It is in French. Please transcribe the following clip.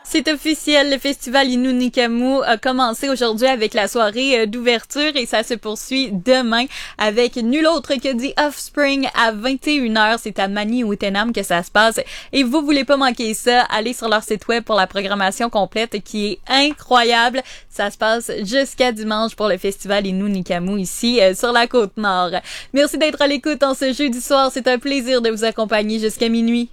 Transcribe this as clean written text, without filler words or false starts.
C'est officiel, le festival Inunikamu a commencé aujourd'hui avec la soirée d'ouverture et ça se poursuit demain avec nul autre que The Offspring à 21h. C'est à Manihutenam que ça se passe et vous voulez pas manquer ça, allez sur leur site web pour la programmation complète qui est incroyable. Ça se passe jusqu'à dimanche pour le festival Inunikamu ici sur la Côte-Nord. Merci d'être à l'écoute en ce jeudi soir, c'est un plaisir de vous accompagner jusqu'à minuit.